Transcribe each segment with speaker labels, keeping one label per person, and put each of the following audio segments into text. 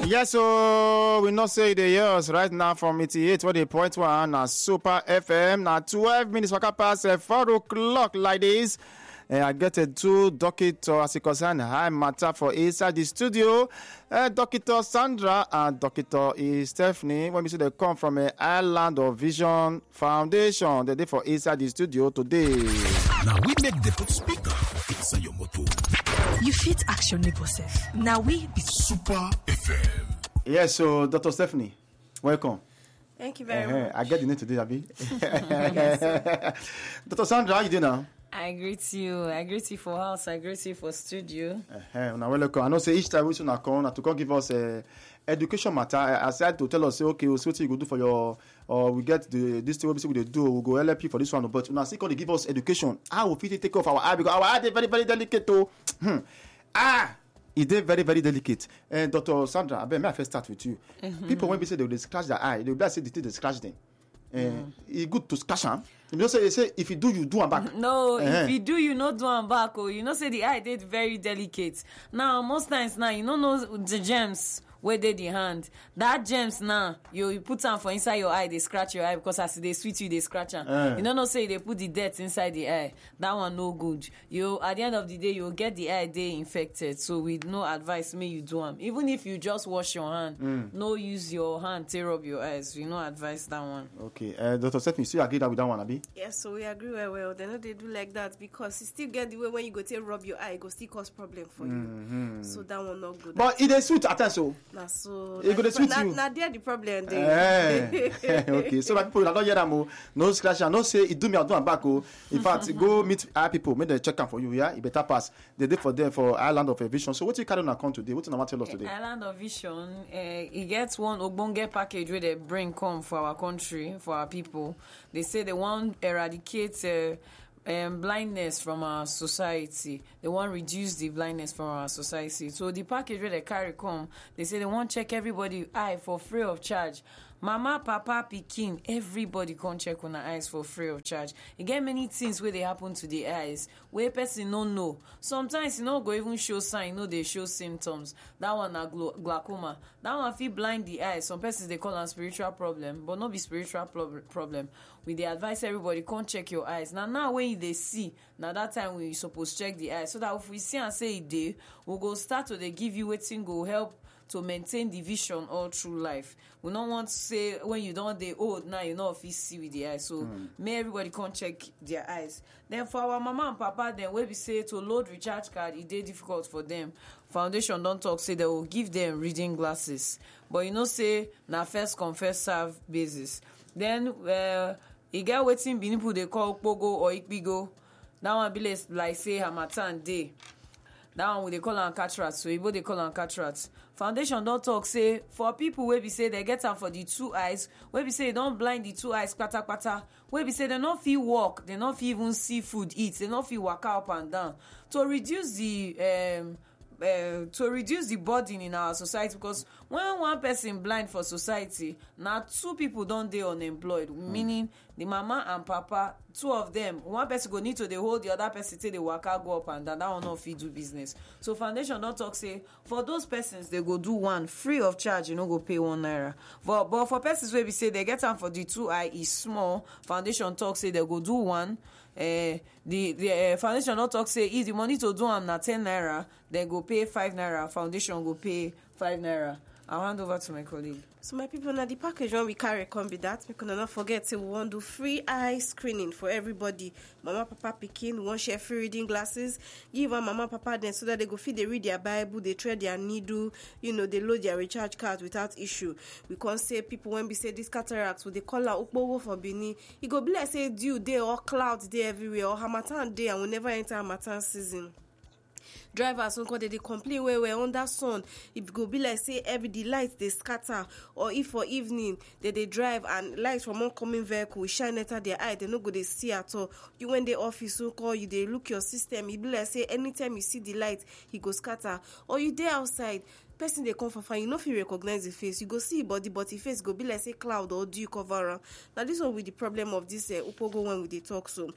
Speaker 1: Yes, so we not say the years right now from 88.1 na Super FM. Now 12 minutes past 4 o'clock like this. I get two Dr. as it concern high matter for inside the studio. Dr. Sandra and Dr. Stephanie. When we say they come from a Island of Vision Foundation, they for inside the studio today.
Speaker 2: Now we make the put speaker for inside your motor.
Speaker 3: You fit action neighbor self. Now we be
Speaker 2: Super FM.
Speaker 1: Yes, so Dr. Stephanie, welcome.
Speaker 4: Thank you very much.
Speaker 1: I get the name today, Abi. Dr. Sandra, how you doing now?
Speaker 4: I greet you. I greet you for house. I greet you for studio.
Speaker 1: Now welcome. I know say each time we should come to come give us education matter. Aside to tell us say okay, so what you go do for your or we get this thing we dey do. We go help you for this one. But now see, can they give us education? How we fit take off our eye because our eye is very very delicate too. It's very very delicate. And Dr. Sandra, may I first start with you? People when we say they scratch their eye, they will say they scratch them. It's good to scratch them. You know, say if you do, you do them back.
Speaker 4: No, if you do, you not do them back. Oh, you know, say the eye did very delicate. Now, most times now, you don't know the gems where they the hand. That gems now, you put them for inside your eye, they scratch your eye because as they sweet you, they scratch them. You don't know, say they put the dirt inside the eye. That one no good. You at the end of the day, you'll get the eye day infected. So with no advice, may you do them. Even if you just wash your hand, no use your hand tear up your eyes. You know, advise that one.
Speaker 1: Okay, Dr. Stephanie, so you agree with that one, Abi?
Speaker 5: Yes, so we agree well. They know they do like that because you still get the way when you go to rub your eye, it go still cause problem for you. So that one not good.
Speaker 1: But it is sweet at times, so.
Speaker 5: Nah, so
Speaker 1: it go to sweet you.
Speaker 5: Now there the problem.
Speaker 1: Okay, so like people that don't hear them, no scratch, no say it do me, I do am back. In fact, go meet our people, make them check them for you. Yeah, it better pass. They did for them for Island of Vision. So what you carry on account today? What you want to tell us today?
Speaker 4: Island of Vision, it gets one Ogbonge package where they bring come for our country, for our people. They say they want eradicate blindness from our society. They want reduce the blindness from our society. So the package where they carry come, they say they want check everybody eye for free of charge. Mama, papa, pikin, everybody come check on the eyes for free of charge. You get many things where they happen to the eyes where person no know. Sometimes you know go even show sign, they show symptoms. That one na glaucoma. That one feel blind the eyes. Some persons they call a spiritual problem, but not be spiritual problem. We they advise everybody come check your eyes. Now when they see, now that time we supposed check the eyes so that if we see and say it dey, we'll go start to they give you wetin go help to maintain the vision all through life. We don't want to say when you don't they old now you know if you see with the eyes. So may everybody come check their eyes. Then for our mama and papa, then where we say to load recharge card, it is difficult for them. Foundation don't talk say they will give them reading glasses. But you know say na first come first serve basis. Then you get waiting people they call Pogo or Ikpigo. That one be like say Hamatan Day. That one they call on cataract, so Igbo they call on cataract. Foundation don't talk say for people where we say they get them for the two eyes, where we say they don't blind the two eyes, pata, where we say they not feel walk, they not feel even see food eat, they not feel walk up and down to reduce the burden in our society because when one person blind for society, now two people don't they unemployed, meaning the mama and papa, two of them, one person go need to they hold the other person till they work out go up and down. That one not fit do business. So foundation don't talk say for those persons they go do one free of charge, go pay ₦1. But for persons where we say they get them for the two eye is small, foundation talk say they go do one. The foundation don't talk say if the money to do them na ₦10, they go pay ₦5. Foundation go pay ₦5. I'll hand over to my colleague.
Speaker 5: So my people, now the package when we carry come be that. We can not forget to we want to do free eye screening for everybody. Mama, papa, pikin, we want share free reading glasses. Give one mama, papa then so that they go feed, they read their Bible, they thread their needle, they load their recharge cards without issue. We can't say people when we say this cataracts, so they call out Ukbowo for Bini. It go be like say dew day or clouds day everywhere or Harmattan day and we never enter Harmattan season. Drivers when they complain where we're under sun, it go be like say every the lights they scatter, or if for evening they drive and lights from oncoming vehicle shine enter their eye, they no go they see at all. You when the office so call you, they look your system, it be like say anytime you see the light, he go scatter. Or you there outside, person they come for fine, you know if you recognize the face, you go see body, but the face go be like say cloud or dew cover. Now this one with the problem of this Upogo when we they talk so.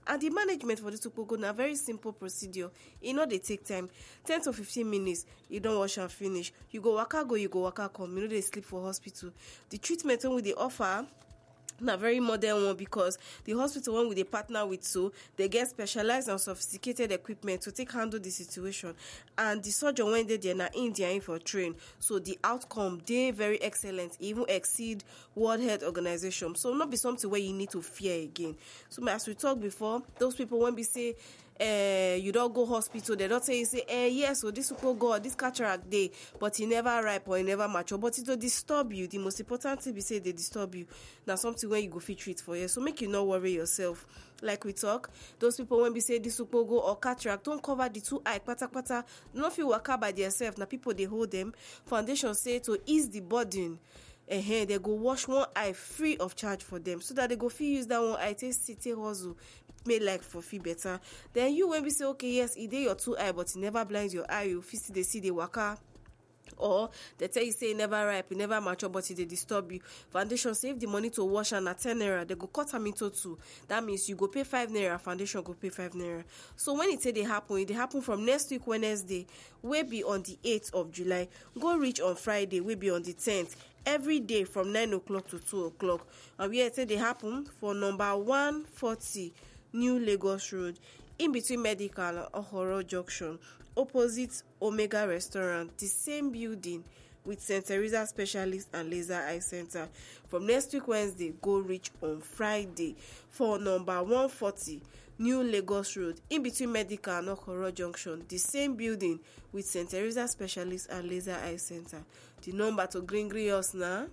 Speaker 5: And the management for this Ukpogo na very simple procedure. E no dey take time. 10 to 15 minutes, you don wash and finish. You go waka go, you go waka come. You no dey sleep for hospital. The treatment wey we dey offer na very modern one because the hospital one we dey partner with, so they get specialized and sophisticated equipment to take handle the situation, and the surgeon when they there na in for train, so the outcome dey very excellent, even exceed World Health Organization. So not be something where you need to fear again. So as we talked before, those people when we say you don't go hospital, they don't say you say yes, so this will go, this cataract day, but it never ripe or it never mature, but it will disturb you. The most important thing we say they disturb you. Now something where you go fit treat for you, so make you not worry yourself. Like we talk, those people when we say this will go or cataract, don't cover the two eye pata. Not feel waka by themselves. Now people they hold them. Foundation say to ease the burden. They go wash one eye free of charge for them, so that they go feel use that one eye take city hustle made like for feel better. Then you when we say okay, yes, it dey your two eye, but it never blinds your eye, you feel they see the waka. Or they tell you say it never ripe, it never mature, but it they disturb you. Foundation save the money to wash and at 10 naira, they go cut them into two. That means you go pay 5 naira, foundation go pay 5 naira. So when it say they happen from next week Wednesday, we be on the 8th of July, go reach on Friday, we be on the 10th. Every day from 9 o'clock to 2 o'clock. And we say they happen for number 140 New Lagos Road, in between Medical and Ohoro Junction, opposite Omega Restaurant, the same building with St. Teresa Specialist and Laser Eye Center. From next week Wednesday, go reach on Friday for number 140 New Lagos Road, in between Medical and Ohoro Junction, the same building with St. Teresa Specialist and Laser Eye Center. The number to green us now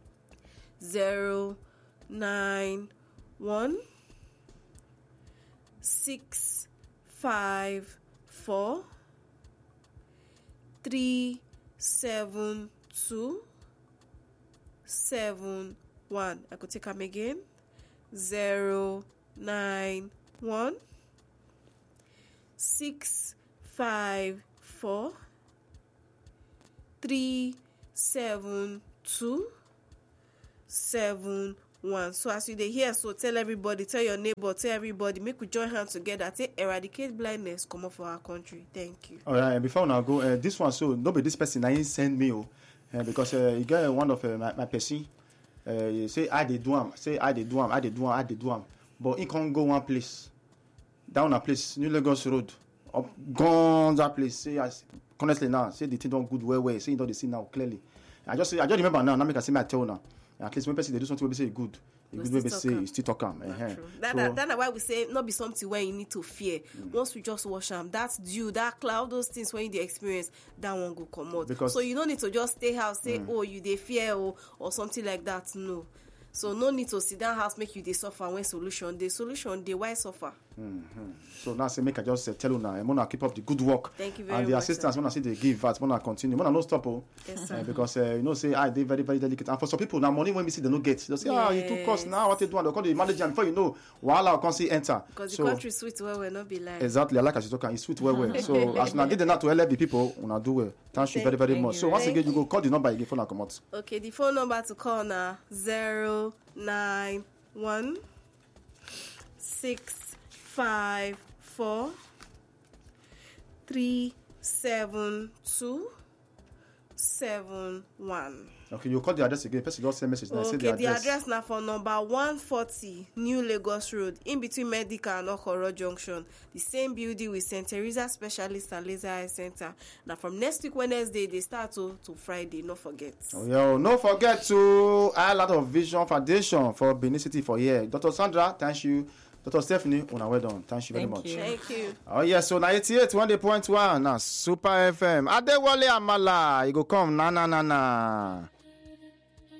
Speaker 5: 091 654 372 71. I could take them again. 091 654 372 71. So as you dey hear, so tell everybody, tell your neighbor, tell everybody, make we join hands together to eradicate blindness come up for our country. Thank you.
Speaker 1: All right, before now go, this one, so nobody, this person I send me, because you get one of my person, you say I did do am, but he can't go one place, down a place, New Lagos Road, up gone that place. Say as honestly now, say the thing don't good well, say you don't see now clearly. I just remember now make I say my tell now. At least when person they do something, we say good. Good way say you still talk them.
Speaker 5: That's why we say not be something where you need to fear. Once we just wash them, that's due, that cloud, those things when you dey experience, that one go come out. So you don't need to just stay house, say, oh, you dey fear or something like that. No. So no need to sit down house, make you dey suffer when solution. The solution, they why suffer.
Speaker 1: So now say make I just tell you now, I'm gonna keep up the good work.
Speaker 5: Thank you very
Speaker 1: much. And the
Speaker 5: much,
Speaker 1: assistance, when I see they give that, when I continue, when I no stop,
Speaker 5: yes, sir.
Speaker 1: Because you know say they very very delicate. And for some people now, money when we see they no get, they say you too cost now. What they do? And they call the manager, and before you know, while can't see enter.
Speaker 5: Because the country sweet well, not be like.
Speaker 1: Exactly, I like as you talk, it's sweet well. So as now get the not to help the people, una do well. Thank you very very much. So once again, you go call the number again for now come out.
Speaker 5: Okay, the phone number to call now 091 654 372 71.
Speaker 1: Okay, you call the address again. Person just send message.
Speaker 5: Okay, the address now for number 140 New Lagos Road, in between Medical and Okoro Junction, the same building with St. Teresa Specialist and Laser Eye Center. Now from next week Wednesday, they start to Friday. No forget.
Speaker 1: No forget to Island of Vision Foundation for Benin City for here. Dr. Sandra, thank you. Dr. Stephanie, well done. Thank you very much.
Speaker 5: Thank you.
Speaker 1: Oh yes, so 98.1 na Super FM. Adewale Amala, you go come na.